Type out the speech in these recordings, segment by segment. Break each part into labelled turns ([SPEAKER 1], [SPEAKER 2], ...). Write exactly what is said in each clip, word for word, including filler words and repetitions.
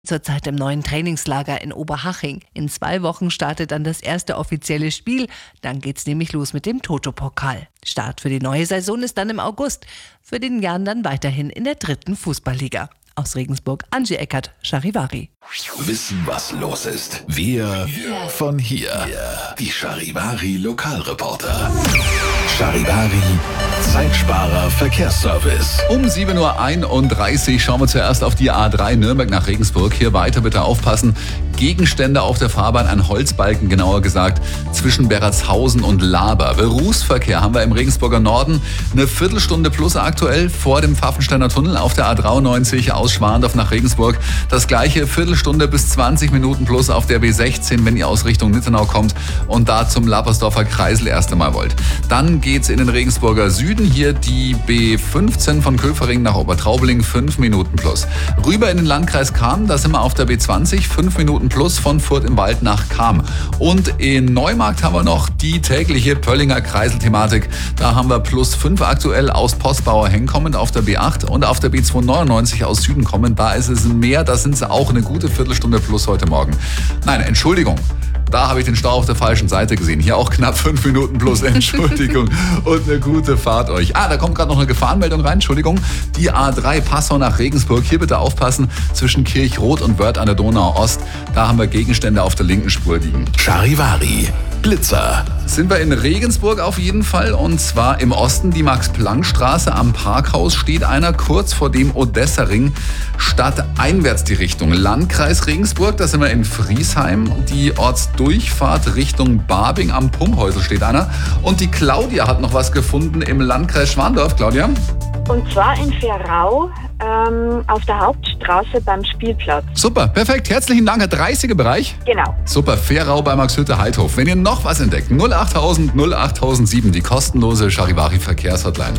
[SPEAKER 1] Zurzeit im neuen Trainingslager in Oberhaching. In zwei Wochen startet dann das erste offizielle Spiel. Dann geht's nämlich los mit dem Toto-Pokal. Start für die neue Saison ist dann im August. Für den Jan dann weiterhin in der dritten Fußballliga. Aus Regensburg, Angie Eckert, Charivari.
[SPEAKER 2] Wissen, was los ist. Wir von hier. Die Charivari Lokalreporter. Charivari Zeitsparer Verkehrsservice.
[SPEAKER 3] Um sieben Uhr einunddreißig schauen wir zuerst auf die A drei Nürnberg nach Regensburg. Hier weiter bitte aufpassen. Gegenstände auf der Fahrbahn, ein Holzbalken genauer gesagt, zwischen Berratshausen und Laber. Berufsverkehr haben wir im Regensburger Norden eine Viertelstunde plus aktuell vor dem Pfaffensteiner Tunnel auf der A dreiundneunzig aus Schwandorf nach Regensburg. Das gleiche Viertelstunde bis zwanzig Minuten plus auf der B sechzehn, wenn ihr aus Richtung Nittenau kommt und da zum Lappersdorfer Kreisel erst einmal wollt. Dann geht's in den Regensburger Süden, hier die B fünfzehn von Köfering nach Obertraubeling, fünf Minuten plus. Rüber in den Landkreis Cham, da sind wir auf der B zwanzig, fünf Minuten plus von Furt im Wald nach Cham. Und in Neumarkt haben wir noch die tägliche Pöllinger Kreisel-Thematik. Da haben wir plus fünf aktuell aus Postbauer Heng kommend auf der B acht und auf der B zweihundertneunundneunzig aus Süden kommend. Da ist es mehr, da sind es auch eine gute Viertelstunde plus heute Morgen. Nein, Entschuldigung. Da habe ich den Stau auf der falschen Seite gesehen. Hier auch knapp fünf Minuten plus, Entschuldigung. Und eine gute Fahrt euch. Ah, da kommt gerade noch eine Gefahrenmeldung rein, Entschuldigung. Die A drei Passau nach Regensburg. Hier bitte aufpassen, zwischen Kirchroth und Wörth an der Donau Ost. Da haben wir Gegenstände auf der linken Spur liegen.
[SPEAKER 2] Charivari Blitzer.
[SPEAKER 3] Sind wir in Regensburg auf jeden Fall, und zwar im Osten, die Max-Planck-Straße. Am Parkhaus steht einer kurz vor dem Odessa-Ring, stadteinwärts die Richtung Landkreis Regensburg. Da sind wir in Friesheim. Die Ortsdurchfahrt Richtung Babing am Pumphäusel steht einer. Und die Claudia hat noch was gefunden im Landkreis Schwandorf. Claudia?
[SPEAKER 4] Und zwar in Ferrau ähm, auf der Hauptstraße beim Spielplatz.
[SPEAKER 3] Super, perfekt. Herzlichen Dank. dreißiger Bereich.
[SPEAKER 4] Genau.
[SPEAKER 3] Super, Ferrau bei Maxhütte-Heidhof. Wenn ihr noch was entdeckt, null achttausend null achttausendsieben, die kostenlose Charivari Verkehrshotline.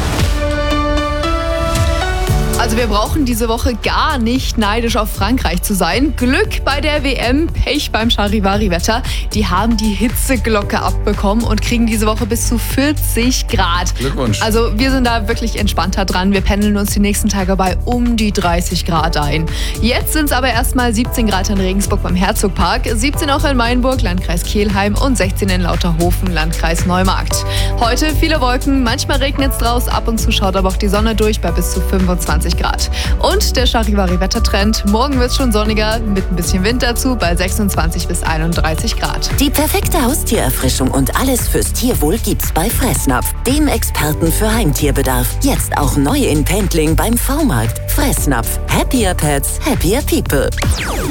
[SPEAKER 5] Also wir brauchen diese Woche gar nicht neidisch auf Frankreich zu sein. Glück bei der W M, Pech beim Charivari-Wetter. Die haben die Hitzeglocke abbekommen und kriegen diese Woche bis zu vierzig Grad.
[SPEAKER 3] Glückwunsch.
[SPEAKER 5] Also wir sind da wirklich entspannter dran. Wir pendeln uns die nächsten Tage bei um die dreißig Grad ein. Jetzt sind es aber erstmal siebzehn Grad in Regensburg beim Herzogpark, siebzehn auch in Mainburg, Landkreis Kelheim und sechzehn in Lauterhofen, Landkreis Neumarkt. Heute viele Wolken, manchmal regnet es draus, ab und zu schaut aber auch die Sonne durch bei bis zu fünfundzwanzig Grad. Und der Charivari-Wettertrend, morgen wird es schon sonniger, mit ein bisschen Wind dazu bei sechsundzwanzig bis einunddreißig Grad.
[SPEAKER 6] Die perfekte Haustiererfrischung und alles fürs Tierwohl gibt's bei Fressnapf, dem Experten für Heimtierbedarf. Jetzt auch neu in Pendling beim V-Markt. Fressnapf. Happier Pets, happier people.